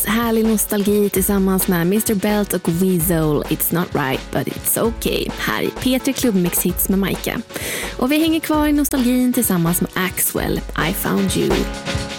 Yes, härlig nostalgi tillsammans med Mr. Belt och Weasel. It's not right, but it's okay. Här i P3 Klubbmix Hits med Maika. Och vi hänger kvar i nostalgin tillsammans med Axwell, I found you.